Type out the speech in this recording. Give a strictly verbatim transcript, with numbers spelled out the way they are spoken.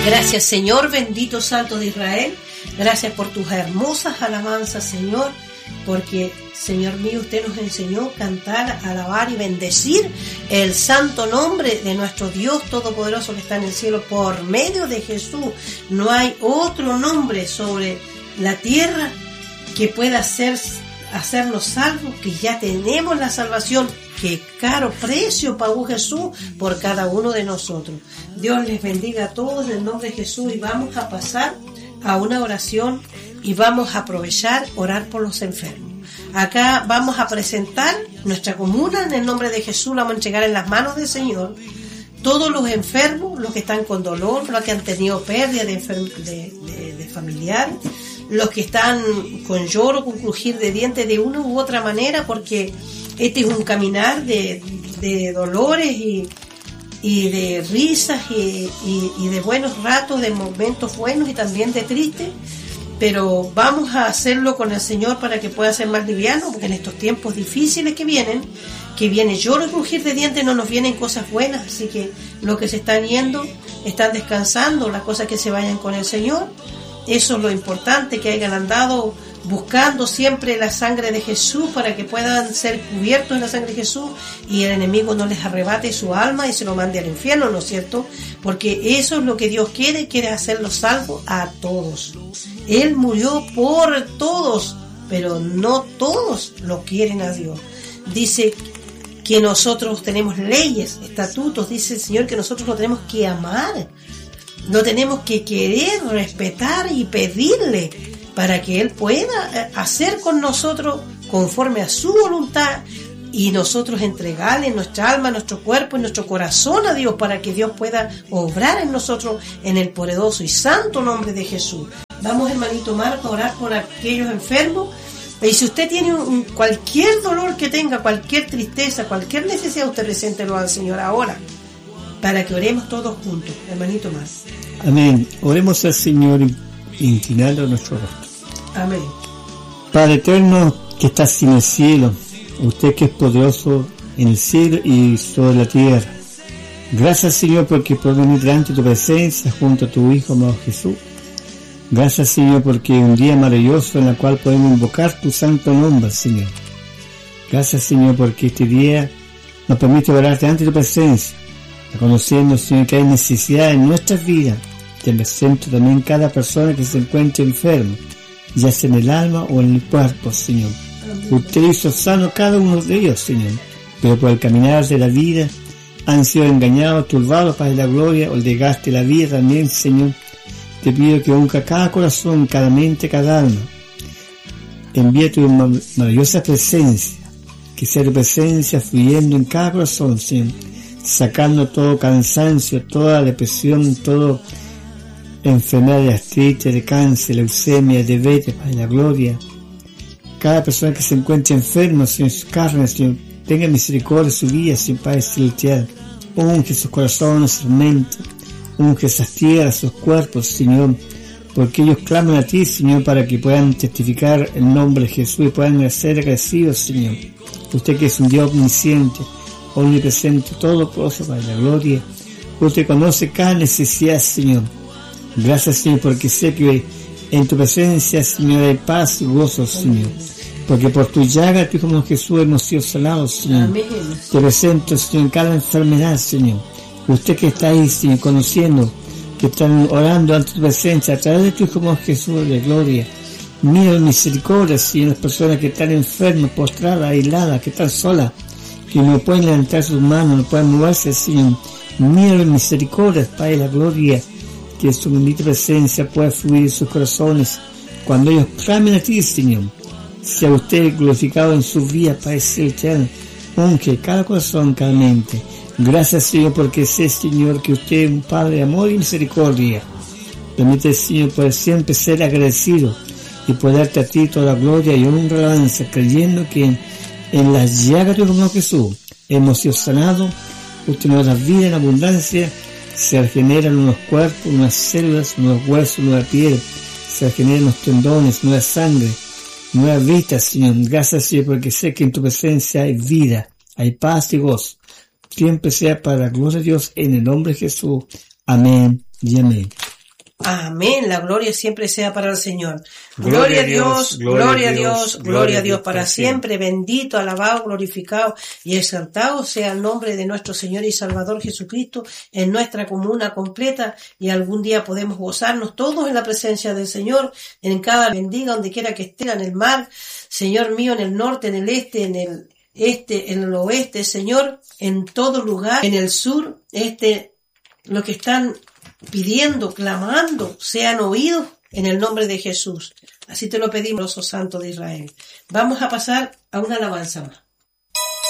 Gracias, Señor, bendito Santo de Israel. Gracias por tus hermosas alabanzas, Señor, porque, Señor mío, usted nos enseñó a cantar, alabar y bendecir el santo nombre de nuestro Dios Todopoderoso que está en el cielo por medio de Jesús. No hay otro nombre sobre la tierra que pueda hacer, hacernos salvos, que ya tenemos la salvación. Qué caro precio pagó Jesús por cada uno de nosotros. Dios les bendiga a todos en el nombre de Jesús, y vamos a pasar a una oración y vamos a aprovechar orar por los enfermos. Acá vamos a presentar nuestra comuna en el nombre de Jesús, la vamos a entregar en las manos del Señor. Todos los enfermos, los que están con dolor, los que han tenido pérdida de, enfer- de, de, de familiares, los que están con lloro, con crujir de dientes de una u otra manera, porque este es un caminar de, de dolores y, y de risas y, y, y de buenos ratos, de momentos buenos y también de tristes, pero vamos a hacerlo con el Señor para que pueda ser más liviano, porque en estos tiempos difíciles que vienen, que viene lloro y crujir de dientes, no nos vienen cosas buenas, así que los que se están yendo, están descansando, las cosas que se vayan con el Señor. Eso es lo importante, que hayan andado buscando siempre la sangre de Jesús para que puedan ser cubiertos en la sangre de Jesús y el enemigo no les arrebate su alma y se lo mande al infierno, ¿no es cierto? Porque eso es lo que Dios quiere, quiere hacerlos salvos a todos. Él murió por todos, pero no todos lo quieren a Dios. Dice que nosotros tenemos leyes, estatutos, dice el Señor que nosotros lo tenemos que amar. Lo tenemos que querer, respetar y pedirle para que Él pueda hacer con nosotros conforme a su voluntad y nosotros entregarle nuestra alma, nuestro cuerpo y nuestro corazón a Dios para que Dios pueda obrar en nosotros en el poderoso y santo nombre de Jesús. Vamos, hermanito Marco, a orar por aquellos enfermos. Y si usted tiene un, cualquier dolor que tenga, cualquier tristeza, cualquier necesidad, usted preséntelo al Señor ahora, para que oremos todos juntos, hermanito Marco. Amén. Oremos al Señor inclinando nuestro rostro. Amén. Padre eterno que estás en el cielo, usted que es poderoso en el cielo y sobre la tierra. Gracias, Señor, porque podemos venir delante de tu presencia junto a tu Hijo amado Jesús. Gracias, Señor, porque es un día maravilloso en el cual podemos invocar tu santo nombre, Señor. Gracias, Señor, porque este día nos permite orar delante de tu presencia, reconociendo, Señor, que hay necesidad en nuestras vidas. Te presento también cada persona que se encuentre enferma, ya sea en el alma o en el cuerpo, Señor. Usted hizo sano cada uno de ellos, Señor, pero por el caminar de la vida han sido engañados, turbados, Padre de la gloria, olvidaste la vida también, Señor. Te pido que unca cada corazón, cada mente, cada alma. Envía tu maravillosa presencia, que sea tu presencia fluyendo en cada corazón, Señor, sacando todo cansancio, toda depresión, toda enfermedad de artritis, de cáncer, leucemia, diabetes, Padre de la gloria. Cada persona que se encuentre enferma, Señor, en sus carnes, Señor, tenga misericordia de su vida, Señor, Padre celestial. Unge sus corazones, sus mentes, unge esas tierras, sus cuerpos, Señor, porque ellos claman a ti, Señor, para que puedan testificar el nombre de Jesús y puedan ser agradecidos, Señor. Usted que es un Dios omnisciente, omnipresente, todopoderoso, Padre de la gloria. Usted conoce cada necesidad, Señor. Gracias, Señor, porque sé que en tu presencia, Señor, hay paz y gozo, Señor. Porque por tu llaga, tu Hijo Jesús, hemos sido sanados, Señor. Amén. Te presento, Señor, en cada enfermedad, Señor. Usted que está ahí, Señor, conociendo, que están orando ante tu presencia a través de tu Hijo Jesús de gloria. Mira misericordia, Señor, las personas que están enfermas, postradas, aisladas, que están solas, que no pueden levantar sus manos, no pueden moverse, Señor. Mira misericordia, Padre de la gloria, que su bendita presencia pueda fluir en sus corazones cuando ellos clamen a ti, Señor. Sea usted glorificado en sus vidas, Padre celestial. Unge cada corazón, cada mente. Gracias, Señor, porque sé, Señor, que usted es un Padre de amor y misericordia. Permite, Señor, poder siempre ser agradecido y poder darte a ti toda la gloria y honra y alabanza, creyendo que en, en las llagas de tu Hijo Jesús hemos sido sanados. Usted nos da vida en abundancia. Se regeneran unos cuerpos, unas células, unos huesos, nueva piel. Se regeneran los tendones, nueva sangre, nueva vida, Señor. Gracias, Señor, porque sé que en tu presencia hay vida, hay paz y gozo. Siempre sea para la gloria de Dios en el nombre de Jesús. Amén y amén. Amén. La gloria siempre sea para el Señor. Gloria a Dios, gloria a Dios, gloria a Dios para siempre. Bendito, alabado, glorificado y exaltado sea el nombre de nuestro Señor y Salvador Jesucristo en nuestra comuna completa, y algún día podemos gozarnos todos en la presencia del Señor, en cada bendiga, donde quiera que esté, en el mar, Señor mío, en el norte, en el este, en el este, en el oeste, Señor, en todo lugar, en el sur, este, lo que están pidiendo, clamando, sean oídos en el nombre de Jesús. Así te lo pedimos, oh Santo de Israel. Vamos a pasar a una alabanza más.